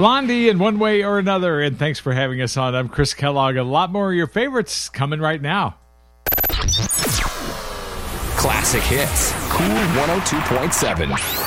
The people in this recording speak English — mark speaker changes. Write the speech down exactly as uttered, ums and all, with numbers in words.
Speaker 1: Blondie in one way or another, and thanks for having us on. I'm Chris Kellogg. A lot more of your favorites coming right now.
Speaker 2: Classic Hits, Cool one oh two point seven.